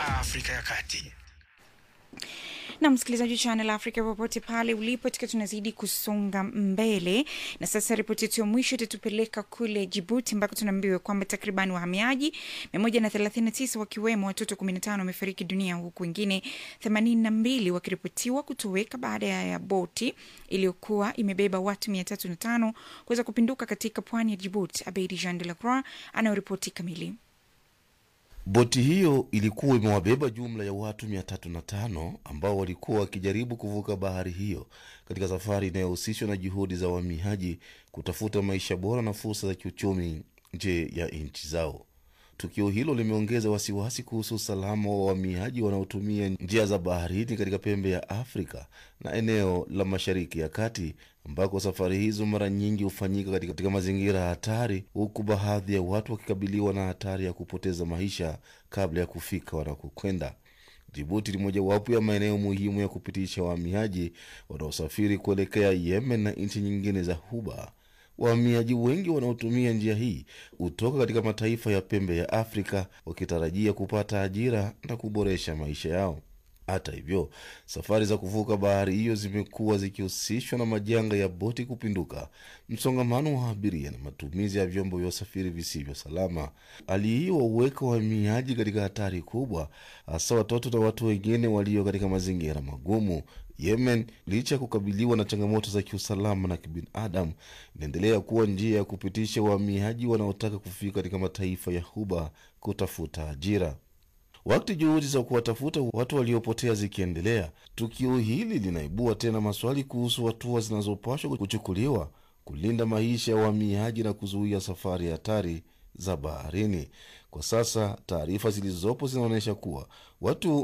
Afrika ya Kati. Na msikilizaji Channel Africa popote pale ulipo, tukiwa tunazidi kusonga mbele. Na sasa ripoti yetu ya mwisho itatupeleka kule Djibouti ambako tunaambiwa kwamba takriban wahamiaji 139 wakiwemo watoto 15 wamefariki dunia, huku wengine 82 wakiripotiwa kutoweka baada ya boti iliyokuwa imebeba watu 305 kuweza kupinduka katika pwani ya Djibouti. Abedi Jean de la Croix anayoripoti kamili. Boti hiyo ilikuwa imewabeba jumla ya watu 305 ambao walikuwa wakijaribu kuvuka bahari hiyo katika safari inayohusishwa na juhudi za wahamiaji kutafuta maisha bora na fursa za kiuchumi nje ya nchi zao. Tukio hilo limeongeza wasiwasi kuhusu usalama wa wahamiaji wanaotumia njia za baharini katika pembe ya Afrika na eneo la Mashariki ya Kati, ambako safari hizo mara nyingi hufanyika katika mazingira hatari, huku baadhi ya watu wakikabiliwa na hatari ya kupoteza maisha kabla ya kufika wanakokwenda. Djibouti ni mojawapo ya maeneo muhimu ya kupitisha wahamiaji wanaosafiri kuelekea Yemen na nchi nyingine za Ghuba. Wahamiaji wengi wanaotumia njia hii hutoka katika mataifa ya pembe ya Afrika wakitarajia kupata ajira na kuboresha maisha yao. Hata hivyo, safari za kuvuka bahari hiyo zimekuwa zikihusishwa na majanga ya boti kupinduka, msongamano wa abiria na matumizi ya vyombo vya usafiri visivyo salama. Hali hiyo huweka wahamiaji katika hatari kubwa, hasa watoto na watu wengine walio katika mazingira magumu. Yemen, licha ya kukabiliwa na changamoto za kiusalama na kibinadamu, inaendelea kuwa njia ya kupitisha wahamiaji wanaotaka kufika katika mataifa ya Ghuba kutafuta ajira. Wakati juhudi za kuwatafuta watu waliopotea zikiendelea, tukio hili linaibua tena maswali kuhusu hatua zinazopaswa kuchukuliwa kulinda maisha ya wahamiaji na kuzuia safari hatari za baharini. Kwa sasa, taarifa zilizopo zinaonyesha kuwa watu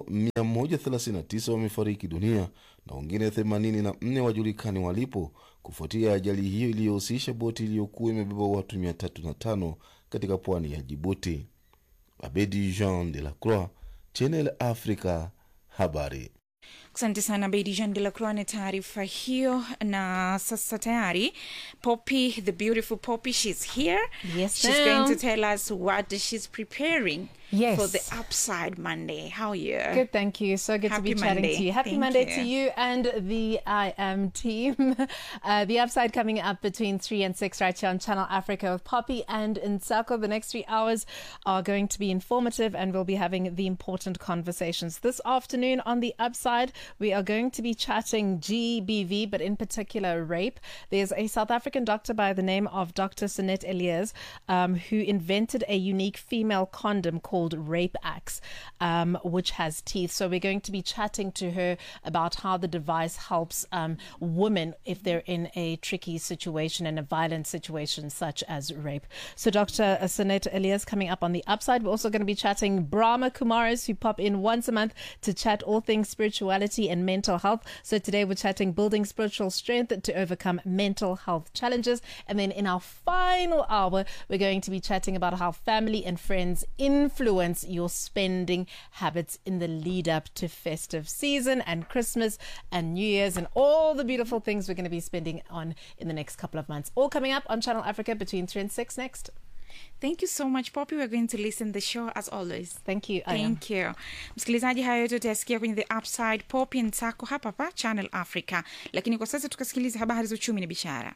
139 wamefariki dunia na wengine 84 wajulikani walipo kufuatia ajali hiyo iliyohusisha boti iliyokuwa imebeba watu 305 katika pwani ya Djibouti. Abedi Jean de la Croix, Channel Africa, habari. Asante sana Abedi Jean de la Croix na taarifa hiyo. Na sasa tayari Poppy, the beautiful Poppy, she's here. Yes, she's going to tell us what she's preparing for the Upside Monday. How are you? Good, thank you. So good Happy to be chatting Monday. to you. Happy Thank Monday you. to you and the I Am team. The Upside coming up between 3 and 6 right here on Channel Africa with Poppy and Nsako. The next 3 hours are going to be informative and we'll be having the important conversations. This afternoon on the Upside, we are going to be chatting GBV, but in particular rape. There's a South African doctor by the name of Dr. Sinet Elias, who invented a unique female condom called Rape Axe, which has teeth. So we're going to be chatting to her about how the device helps women if they're in a tricky situation and a violent situation such as rape. So Dr. Sinet Elias coming up on the Upside. We're also going to be chatting Brahma Kumaris, who pop in once a month to chat all things spirituality and mental health. So today we're chatting building spiritual strength to overcome mental health challenges. And then in our final hour, we're going to be chatting about how family and friends influence your spending habits in the lead up to festive season and Christmas and New Year's and all the beautiful things we're going to be spending on in the next couple of months. All coming up on Channel Africa between 3 and 6 next. Thank you so much Poppy. We're going to listen the show as always. Thank you. Thank you. Msikilizaji, hayo yote utasikia kwenye The Upside. Poppy and Nsako hapa pa Channel Africa. Lakini kwa sasa tukasikiliza habari za uchumi na biashara.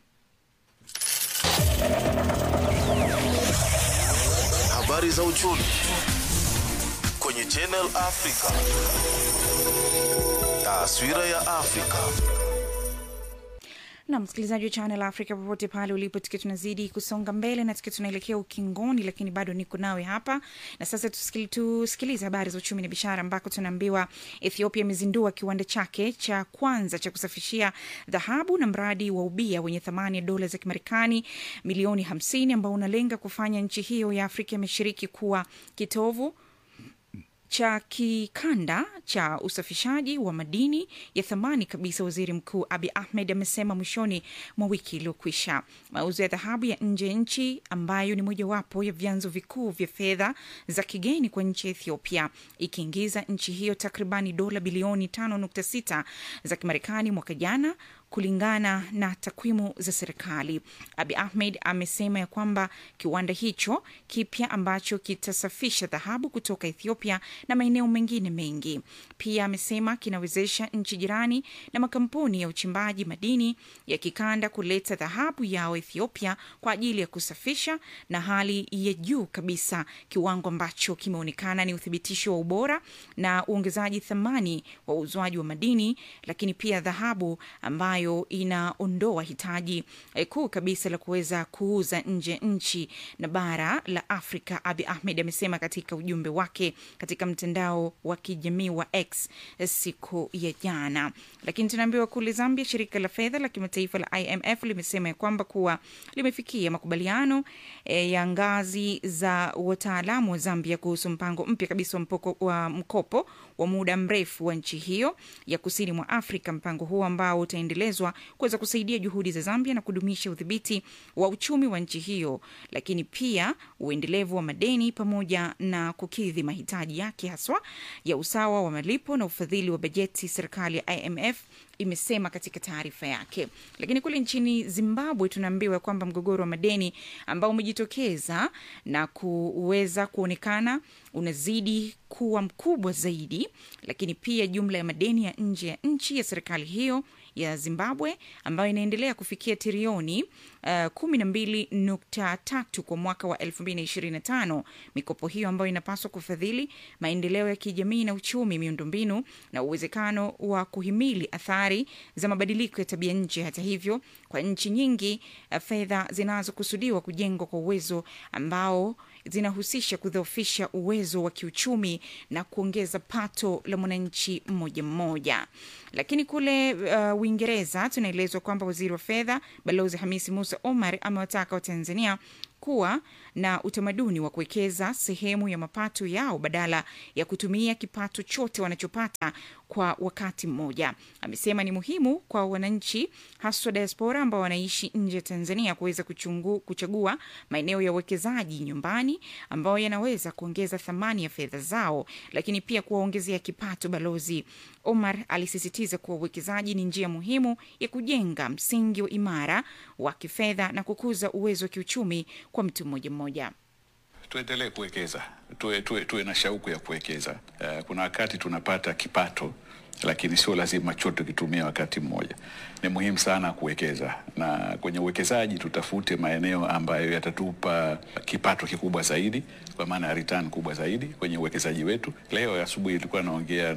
Habari za uchumi kwenye Channel Africa. Taswira ya Afrika. Na msikilizaji wa Channel Africa popote pale ulipo, tukiwa tunazidi kusonga mbele na tukiwa tunaelekea ukingoni, lakini bado niko nawe hapa. Na sasa tusikilize habari za uchumi na biashara, ambako tunaambiwa Ethiopia imezindua kiwanda chake cha kwanza cha kusafishia dhahabu na mradi wa ubia wenye thamani ya dola za Kimarekani milioni 50 ambao unalenga kufanya nchi hiyo ya Afrika Mashariki kuwa kitovu cha kikanda cha usafishaji wa madini ya thamani kabisa. Waziri Mkuu Abiy Ahmed amesema mwishoni mwa wiki iliyokwisha. Mauzo ya dhahabu ya nje ya nchi, ambayo ni mojawapo ya vyanzo vikuu vya fedha za kigeni kwa nchi ya Ethiopia, ikiingiza nchi hiyo takribani dola bilioni 5.6 za Kimarekani mwaka jana, kulingana na takwimu za serikali. Abiy Ahmed amesema ya kwamba kiwanda hicho kipya ambacho kitasafisha dhahabu kutoka Ethiopia na maeneo mengine mengi. Pia amesema kinawezesha nchi jirani na makampuni ya uchimbaji madini ya kikanda kuleta dhahabu yao Ethiopia kwa ajili ya kusafisha, na hali ya juu kabisa, kiwango ambacho kimeonekana ni uthibitisho wa ubora na uongezaji thamani wa uuzwaji wa madini, lakini pia dhahabu ambayo inaondoa hitaji kuu kabisa la kuweza kuuza nje nchi na bara la Afrika. Abiy Ahmed amesema katika ujumbe wake katika mtandao wa kijamii wa X siku ya jana. Lakini tunaambiwa kule Zambia, shirika la fedha la kimataifa la IMF limesema ya kwamba kuwa limefikia makubaliano ya ngazi za wataalamu wa Zambia kuhusu mpango mpya kabisa wa mkopo wa muda mrefu wa nchi hiyo ya kusini mwa Afrika. Mpango huo ambao utaendelezwa kuweza kusaidia juhudi za Zambia na kudumisha udhibiti wa uchumi wa nchi hiyo, lakini pia uendelevu wa madeni pamoja na kukidhi mahitaji yake haswa ya usawa wa malipo na ufadhili wa bajeti, serikali ya IMF imesema katika taarifa yake. Lakini kule nchini Zimbabwe tunaambiwa kwamba mgogoro wa madeni ambao umejitokeza na kuweza kuonekana unazidi kuwa mkubwa zaidi, lakini pia jumla ya madeni ya nje ya nchi ya serikali hiyo ya Zimbabwe ambayo inaendelea kufikia trilioni 12.3 kwa mwaka wa 2025. Mikopo hiyo ambayo inapaswa kufadhili maendeleo ya kijamii na uchumi, miundombinu na uwezekano wa kuhimili athari za mabadiliko ya tabia nchi. Hata hivyo, kwa nchi nyingi, fedha zinazokusudiwa kujengwa kwa uwezo ambao zinahusisha kudhoofisha uwezo wa kiuchumi na kuongeza pato la mwananchi mmoja mmoja. Lakini kule Uingereza tunaelezwa kwamba waziri wa fedha Balozi Hamisi Musa Omar amewataka wa Tanzania kuwa na utamaduni wa kuwekeza sehemu ya mapato yao badala ya kutumia kipato chote wanachopata kwa wakati mmoja. Amesema ni muhimu kwa wananchi haswa diaspora ambao wanaishi nje ya Tanzania kuweza kuchagua maeneo ya uwekezaji nyumbani ambao yanaweza kuongeza thamani ya fedha zao, lakini pia kuwaongezea kipato. Balozi Omar alisisitiza kuwa uwekezaji ni njia muhimu ya kujenga msingi wa imara wa kifedha na kukuza uwezo wa kiuchumi kwa mtu mmoja mmoja. Tuendelee kuwekeza, tuwe na shauku ya kuwekeza. Kuna wakati tunapata kipato, lakini sio lazima chote kitumia wakati mmoja. Ni muhimu sana kuwekeza, na kwenye uwekezaji tutafute maeneo ambayo yatatupa kipato kikubwa zaidi, kwa maana ya return kubwa zaidi kwenye uwekezaji wetu. Leo asubuhi nilikuwa naongea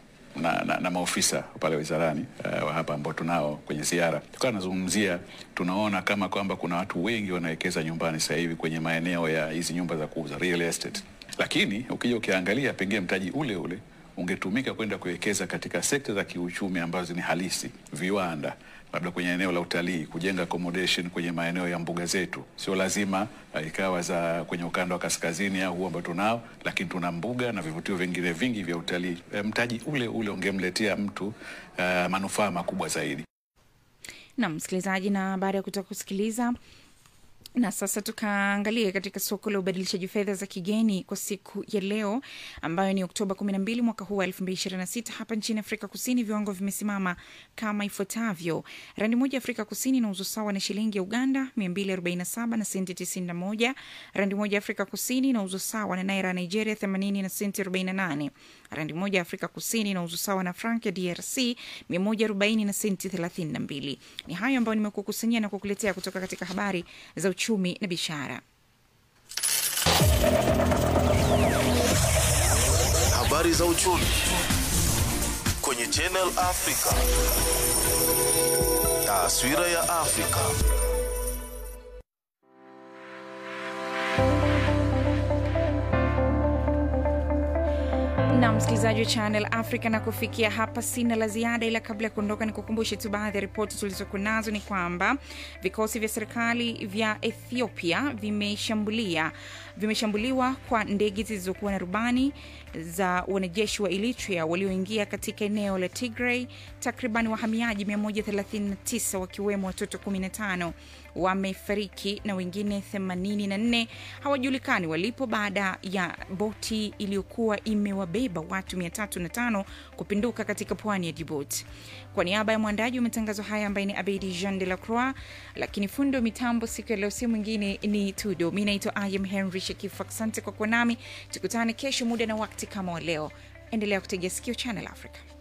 na maofisa pale wizarani wa hapa ambao tunao kwenye ziara. Tulikuwa nazungumzia, tunaona kama kwamba kuna watu wengi wanawekeza nyumbani sasa hivi kwenye maeneo ya hizi nyumba za kuuza, real estate. Lakini ukija ukiangalia, pengine mtaji ule ule ungetumika kwenda kuwekeza katika sekta za kiuchumi ambazo ni halisi, viwanda, labda kwenye eneo la utalii, kujenga accommodation kwenye maeneo ya mbuga zetu. Sio lazima ikawa za kwenye ukanda wa kaskazini au huo ambao tunao, lakini tuna mbuga na vivutio vingine vingi vya utalii. Mtaji ule ule ungemletea mtu manufaa makubwa zaidi. Na msikilizaji, na baada ya kutoka kusikiliza, na sasa tukaangalia katika soko la ubadilishaji fedha za kigeni kwa siku ya leo ambayo ni Oktoba 12 mwaka huu 2026. Hapa nchini Afrika Kusini viwango vimesimama kama ifuatavyo. Randi moja Afrika Kusini inauzwa sawa na shilingi ya Uganda 247 na senti 91. Randi moja Afrika Kusini inauzwa sawa na naira Nigeria 80 na senti 48. Randi moja Afrika Kusini inauzwa sawa na franc ya DRC 140 na senti 32. Ni hayo ambayo nimekukusanyia na kukuletea kutoka katika habari za uchumi na biashara. Habari za uchumi kwenye Channel Africa. Taswira ya Afrika. Na msikilizaji wa Channel Africa, na kufikia hapa sina la ziada, ila kabla ya kuondoka nikukumbushe tu baadhi ya ripoti tulizokuwa nazo. Ni kwamba vikosi vya serikali vya Ethiopia vimeshambuliwa kwa ndege zilizokuwa na rubani za wanajeshi wa Eritrea walioingia katika eneo la Tigray. Takriban wahamiaji 139 wakiwemo watoto 15 wamefariki na wengine 84 hawajulikani walipo baada ya boti iliyokuwa imewabeba watu 305 kupinduka katika pwani ya Djibouti. Kwa niaba ya mwandaji wa matangazo haya ambaye ni Abedi Jean de la Croix, lakini fundo mitambo siku ya leo si mwingine ni Tudo. Mimi naitwa Ayam Henry Shekifu. Asante kwa kuwa nami. Tukutane kesho muda na wakati kama wa leo. Endelea kutegea sikio Channel Africa.